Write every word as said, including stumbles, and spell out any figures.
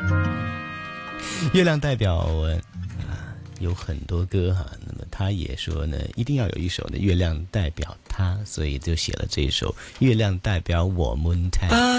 月亮代表呃有很多歌哈，那么他也说呢，一定要有一首呢，月亮代表他，所以就写了这首《月亮代表我们》。